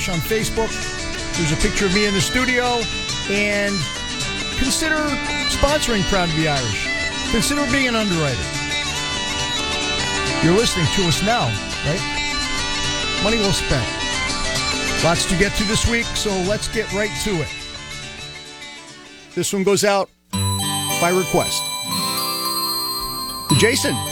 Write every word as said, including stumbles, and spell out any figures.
Irish on Facebook. There's a picture of me in the studio. And consider sponsoring Proud to be Irish. Consider being an underwriter. You're listening to us now, right? Money well spent. Lots to get to this week, so let's get right to it. This one goes out by request. To Jason.